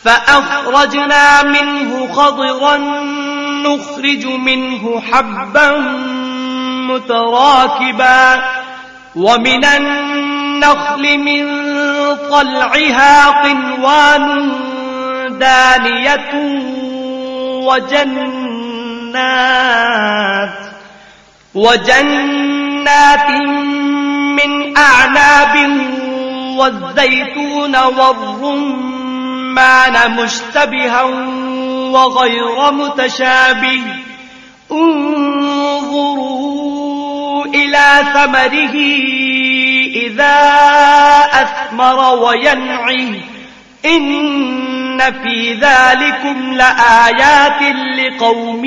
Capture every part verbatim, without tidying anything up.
فأخرجنا منه خضرا نخرج منه حبا متراكبا ومن النخل من طلعها قنوان دانية وجنات وجنات من أعناب والزيتون والرمان مشتبها وغير متشابه انظروا إلى ثمره إذا أثمر وينعه إن في ذلكم لآيات لقوم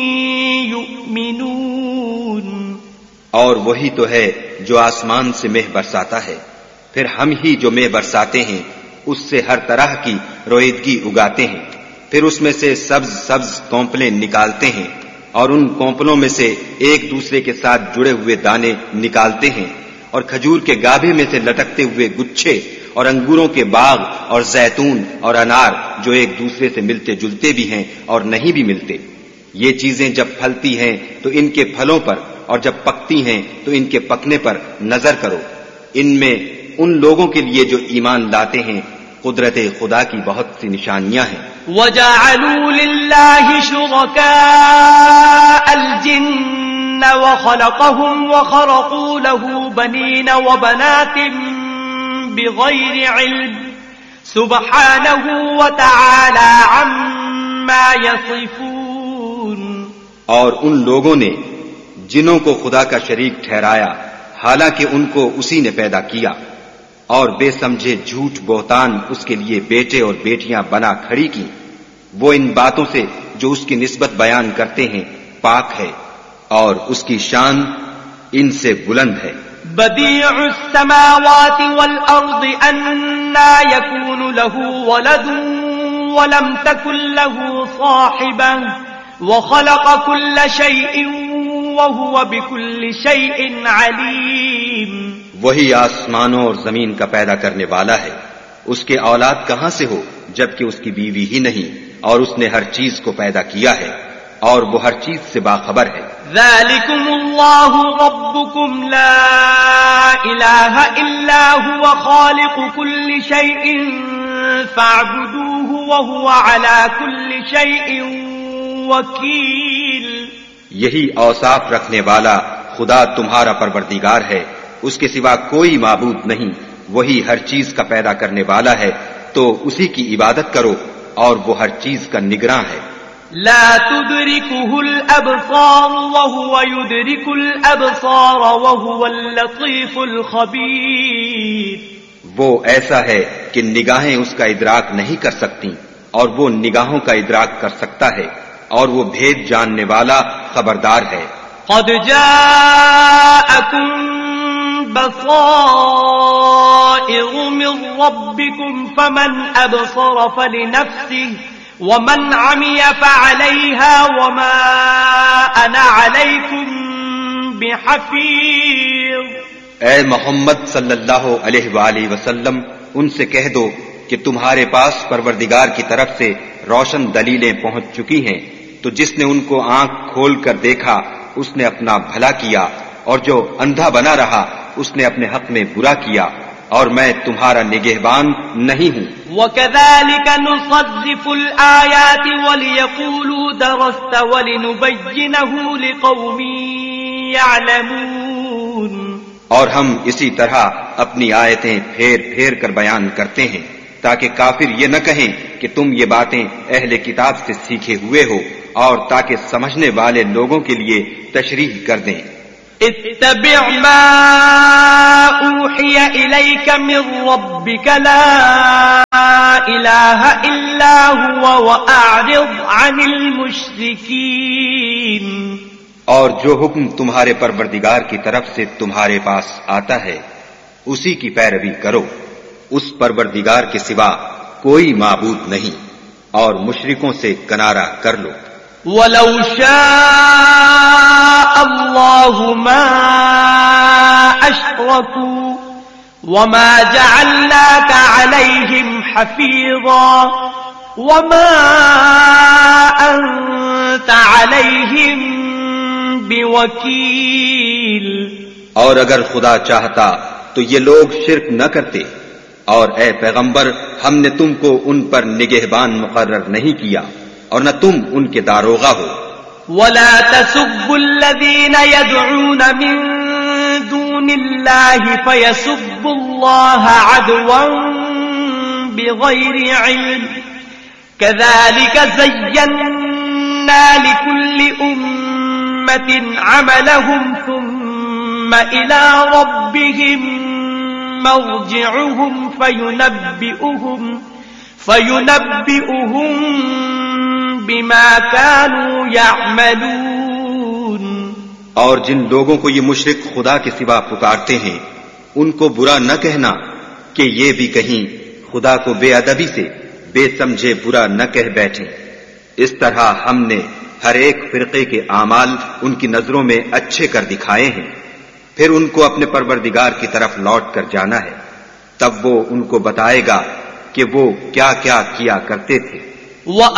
يؤمنون. اور وہی تو ہے جو آسمان سے مہ برساتا ہے، پھر ہم ہی جو مہ برساتے ہیں اس سے ہر طرح کی رویدگی اگاتے ہیں، پھر اس میں سے سبز سبز کونپلیں نکالتے ہیں اور ان کونپلوں میں سے ایک دوسرے کے ساتھ جڑے ہوئے دانے نکالتے ہیں، اور کھجور کے گابھے میں سے لٹکتے ہوئے گچھے، اور انگوروں کے باغ اور زیتون اور انار جو ایک دوسرے سے ملتے جلتے بھی ہیں اور نہیں بھی ملتے. یہ چیزیں جب پھلتی ہیں تو ان کے پھلوں پر، اور جب پکتی ہیں تو ان کے پکنے پر نظر کرو. ان میں ان لوگوں کے لیے جو ایمان لاتے ہیں قدرت خدا کی بہت سی نشانیاں ہیں. وَجَعَلُوا لِلَّهِ شُرَكَاءَ الْجِنَّ وَخَلَقَهُمْ وَخَرَقُوا لَهُ بَنِينَ وَبَنَاتٍ بِغَيْرِ عِلْمٍ سُبْحَانَهُ وَتَعَالَى عَمَّا يَصِفُونَ. اور ان لوگوں نے جنوں کو خدا کا شریک ٹھہرایا حالانکہ ان کو اسی نے پیدا کیا، اور بے سمجھے جھوٹ بہتان اس کے لیے بیٹے اور بیٹیاں بنا کھڑی کی. وہ ان باتوں سے جو اس کی نسبت بیان کرتے ہیں پاک ہے، اور اس کی شان ان سے بلند ہے. بدیع السماوات والارض انا یکون له ولد ولم تکن له صاحبہ وخلق كل شيء وهو بكل شيء عليم. وہی آسمانوں اور زمین کا پیدا کرنے والا ہے، اس کے اولاد کہاں سے ہو جبکہ اس کی بیوی ہی نہیں، اور اس نے ہر چیز کو پیدا کیا ہے اور وہ ہر چیز سے باخبر ہے. ذالکم اللہ ربکم لا الہ الا هو خالق كل شيء فاعبدوه وهو على كل شيء وکیل. یہی اوصاف رکھنے والا خدا تمہارا پروردگار ہے، اس کے سوا کوئی معبود نہیں، وہی ہر چیز کا پیدا کرنے والا ہے، تو اسی کی عبادت کرو اور وہ ہر چیز کا نگراں ہے. لا تدركه الابصار وهو يدرك الابصار وهو اللطيف الخبير. وہ ایسا ہے کہ نگاہیں اس کا ادراک نہیں کر سکتی اور وہ نگاہوں کا ادراک کر سکتا ہے، اور وہ بھید جاننے والا خبردار ہے. قد جاءكم بصائر من ربكم فمن أبصر فلنفسه ومن عمي فعليها وما أنا عليكم بحفيظ. اے محمد صلی اللہ علیہ وآلہ وسلم، ان سے کہہ دو کہ تمہارے پاس پروردگار کی طرف سے روشن دلیلیں پہنچ چکی ہیں، تو جس نے ان کو آنکھ کھول کر دیکھا اس نے اپنا بھلا کیا، اور جو اندھا بنا رہا اس نے اپنے حق میں برا کیا، اور میں تمہارا نگہبان نہیں ہوں. وَكَذَلِكَ نُصَرِّفُ الْآيَاتِ وَلِيَقُولُوا دَرَسْتَ وَلِنُبَيِّنَهُ لِقَوْمٍ يَعْلَمُونَ. اور ہم اسی طرح اپنی آیتیں پھیر پھیر کر بیان کرتے ہیں تاکہ کافر یہ نہ کہیں کہ تم یہ باتیں اہل کتاب سے سیکھے ہوئے ہو، اور تاکہ سمجھنے والے لوگوں کے لیے تشریح کر دیں. اتبع ما اوحی الیک من ربک لا الہ الا هو واعرض عن المشرکین. اور جو حکم تمہارے پروردگار کی طرف سے تمہارے پاس آتا ہے اسی کی پیروی کرو، اس پروردگار کے سوا کوئی معبود نہیں، اور مشرکوں سے کنارہ کر لو. وَلَوْ شَاءَ اللَّهُ مَا أَشْرَكُوا وَمَا جَعَلْنَاكَ عَلَيْهِمْ حَفِيظًا وما أنت عليهم بوكيل. اور اگر خدا چاہتا تو یہ لوگ شرک نہ کرتے، اور اے پیغمبر ہم نے تم کو ان پر نگہبان مقرر نہیں کیا اور نہ تم ان کے داروغہ ہو. ولا تسبوا الذين يدعون من دون الله فيسبوا الله عدوا بغير علم كذلك زينا لكل أمة عملهم ثم إلى ربهم مرجعهم فينبئهم فينبئهم بما كانوا يعملون. اور جن لوگوں کو یہ مشرک خدا کے سوا پکارتے ہیں ان کو برا نہ کہنا کہ یہ بھی کہیں خدا کو بے ادبی سے بے سمجھے برا نہ کہہ بیٹھیں. اس طرح ہم نے ہر ایک فرقے کے اعمال ان کی نظروں میں اچھے کر دکھائے ہیں، پھر ان کو اپنے پروردگار کی طرف لوٹ کر جانا ہے، تب وہ ان کو بتائے گا کہ وہ کیا کیا کیا کرتے تھے. وَأَنذِرْهُمْ